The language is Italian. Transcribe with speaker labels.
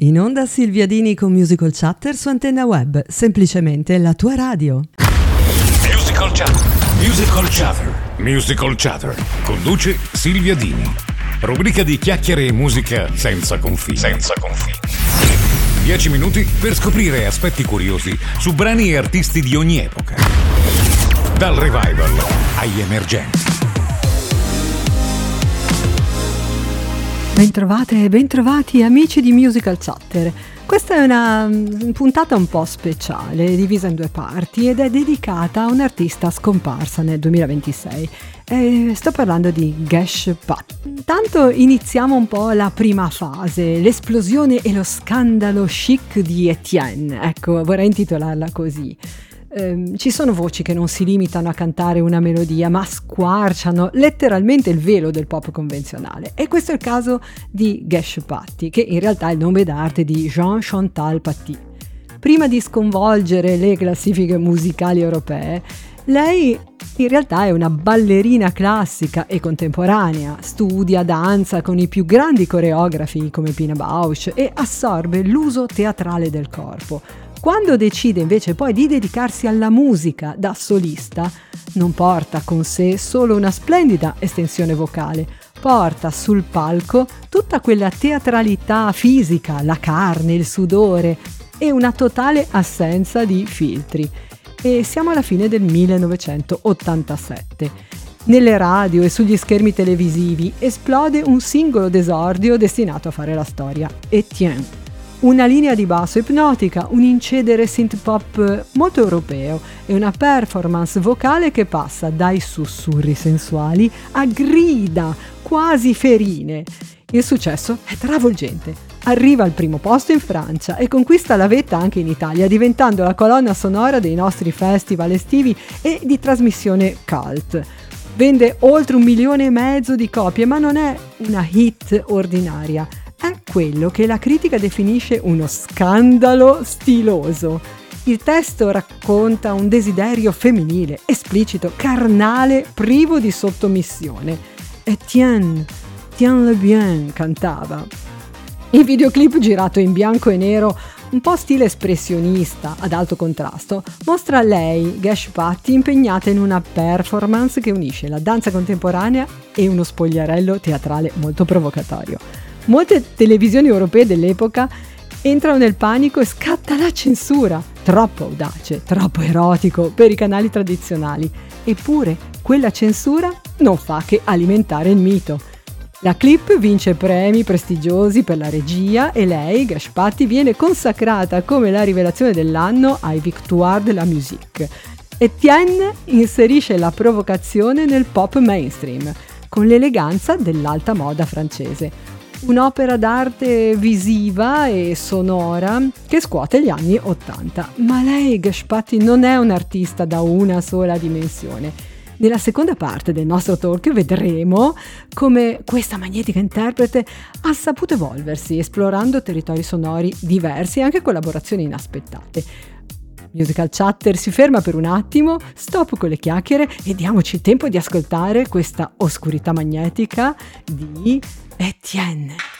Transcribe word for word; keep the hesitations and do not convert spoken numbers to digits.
Speaker 1: In onda Silvia Dini con Musical Chatter su Antenna Web, semplicemente la tua radio.
Speaker 2: Musical Chatter, Musical Chatter, Musical Chatter. Conduce Silvia Dini. Rubrica di chiacchiere e musica senza confini. Senza confini. Dieci minuti per scoprire aspetti curiosi su brani e artisti di ogni epoca. Dal revival agli emergenti.
Speaker 1: Bentrovate e bentrovati amici di Musical Chatter. Questa è una puntata un po' speciale, divisa in due parti ed è dedicata a un'artista scomparsa nel duemilaventisei. E sto parlando di Gesh Pat. Intanto iniziamo un po' la prima fase, l'esplosione e lo scandalo chic di Etienne. Ecco, vorrei intitolarla così. Eh, ci sono voci che non si limitano a cantare una melodia, ma squarciano letteralmente il velo del pop convenzionale. E questo è il caso di Gesh Paty, che in realtà è il nome d'arte di Jean Chantal Paty. Prima di sconvolgere le classifiche musicali europee, lei in realtà è una ballerina classica e contemporanea, studia danza con i più grandi coreografi come Pina Bausch e assorbe l'uso teatrale del corpo. Quando decide invece poi di dedicarsi alla musica da solista, non porta con sé solo una splendida estensione vocale, porta sul palco tutta quella teatralità fisica, la carne, il sudore e una totale assenza di filtri. E siamo alla fine del millenovecentottantasette. Nelle radio e sugli schermi televisivi esplode un singolo d'esordio destinato a fare la storia, Etienne. Una linea di basso ipnotica, un incedere synth pop molto europeo e una performance vocale che passa dai sussurri sensuali a grida quasi ferine. Il successo è travolgente. Arriva al primo posto in Francia e conquista la vetta anche in Italia, diventando la colonna sonora dei nostri festival estivi e di trasmissione cult. Vende oltre un milione e mezzo di copie, ma non è una hit ordinaria. È quello che la critica definisce uno scandalo stiloso. Il testo racconta un desiderio femminile, esplicito, carnale, privo di sottomissione. Etienne, tiens-le bien, cantava. Il videoclip, girato in bianco e nero, un po' stile espressionista, ad alto contrasto, mostra lei, Gesh Paty, impegnata in una performance che unisce la danza contemporanea e uno spogliarello teatrale molto provocatorio. Molte televisioni europee dell'epoca entrano nel panico e scatta la censura. Troppo audace, troppo erotico per i canali tradizionali. Eppure quella censura non fa che alimentare il mito. La clip vince premi prestigiosi per la regia e lei, Gesh Paty, viene consacrata come la rivelazione dell'anno ai Victoire de la Musique. Etienne inserisce la provocazione nel pop mainstream, con l'eleganza dell'alta moda francese. Un'opera d'arte visiva e sonora che scuote gli anni ottanta. Ma lei, Gesh Paty, non è un'artista da una sola dimensione. Nella seconda parte del nostro talk vedremo come questa magnetica interprete ha saputo evolversi, esplorando territori sonori diversi e anche collaborazioni inaspettate. Musical Chatter si ferma per un attimo, stop con le chiacchiere e diamoci il tempo di ascoltare questa oscurità magnetica di Etienne.